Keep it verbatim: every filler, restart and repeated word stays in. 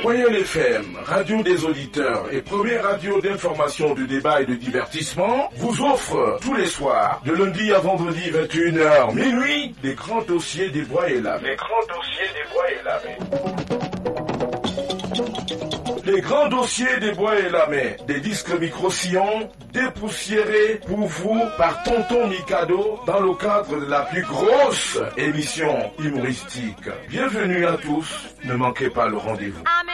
Royal F M, radio des auditeurs et première radio d'information, de débat et de divertissement, vous offre tous les soirs, de lundi à vendredi vingt et une heures minuit, les grands dossiers des Bois et Lamé. Les grands dossiers des Bois et Lamé. Les grands dossiers des Bois et Lamé, des disques micro-sillons dépoussiérés pour vous par Tonton Mikado dans le cadre de la plus grosse émission humoristique. Bienvenue à tous, ne manquez pas le rendez-vous.